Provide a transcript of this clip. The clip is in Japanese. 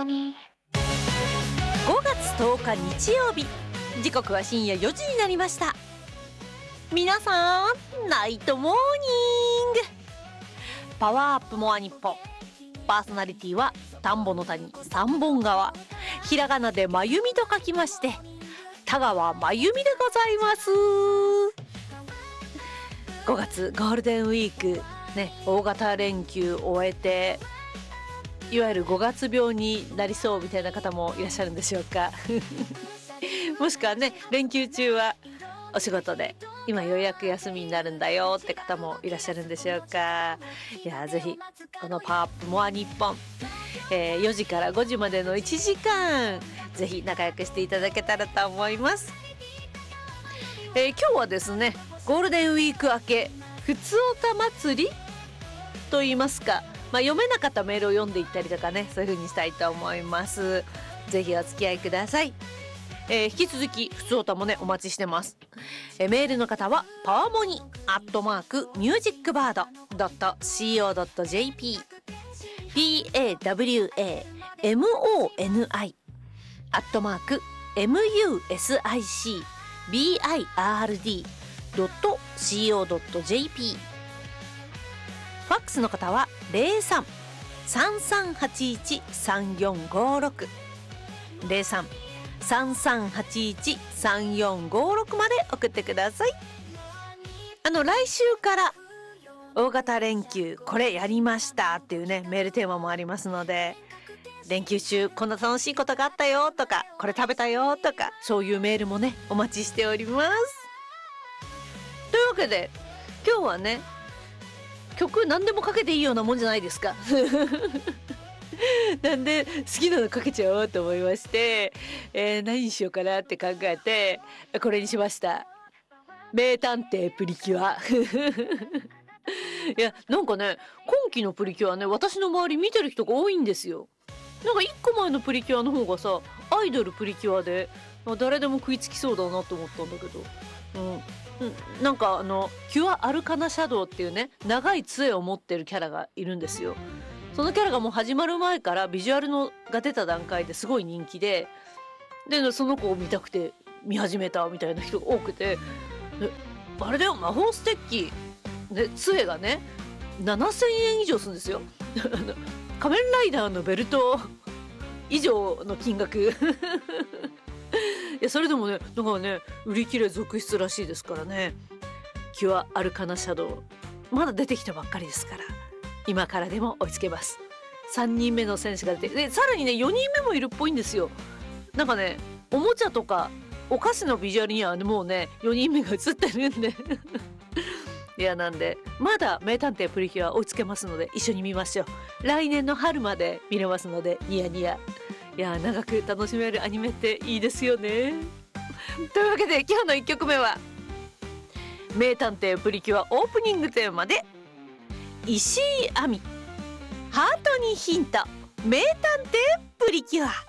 に。 5月10日日曜日、時刻は深夜4時になりました。皆さんナイトモーニング。パワーアップモアニッポン、パーソナリティは田んぼの谷三本川、ひらがなでまゆみと書きまして田川まゆみでございます。5月ゴールデンウィークね、大型連休を終えて、いわゆる5月病になりそうみたいな方もいらっしゃるんでしょうかもしくはね、連休中はお仕事で今ようやく休みになるんだよって方もいらっしゃるんでしょうか。いや、ぜひこのパワーアップモアニッポン、4時から5時までの1時間ぜひ仲良くしていただけたらと思います。今日はですね、ゴールデンウィーク明けふつおた祭りと言いますか、読めなかったメールを読んでいったりとかね、そういう風にしたいと思います。ぜひお付き合いください。引き続きふつおたもね、お待ちしてます。メールの方はパワモニ@musicbird.co.jp PAWAMONI@musicbird.co.jp。 ファックスの方は 03-3381-3456 03-3381-3456 まで送ってください。来週から大型連休これやりましたっていうね、メールテーマもありますので、連休中こんな楽しいことがあったよとか、これ食べたよとか、そういうメールもね、お待ちしております。というわけで今日はね、曲何でもかけていいようなもんじゃないですかなんで好きなのかけちゃおうと思いまして、何にしようかなって考えてこれにしました。名探偵プリキュアいや、なんかね、今期のプリキュアね、私の周り見てる人が多いんですよ。なんか1個前のプリキュアの方がさ、アイドルプリキュアで誰でも食いつきそうだなと思ったんだけど、なんかキュアアルカナシャドウっていうね、長い杖を持ってるキャラがいるんですよ。そのキャラがもう始まる前からビジュアルのが出た段階ですごい人気で、その子を見たくて見始めたみたいな人が多くて、あれだよ、魔法ステッキで杖がね7000円以上するんですよ仮面ライダーのベルト以上の金額いや、それでもね、なんかね、売り切れ続出らしいですからね。キュアアルカナシャドウまだ出てきたばっかりですから、今からでも追いつけます。3人目の選手が出て、でさらにね4人目もいるっぽいんですよ。なんかね、おもちゃとかお菓子のビジュアルにはもうね4人目が映ってるんでいや、なんでまだ名探偵プリキュア追いつけますので一緒に見ましょう。来年の春まで見れますので、ニヤニヤ。いや、長く楽しめるアニメっていいですよねというわけで今日の1曲目は名探偵プリキュアオープニングテーマで石井亜美、ハートにヒント、名探偵プリキュア。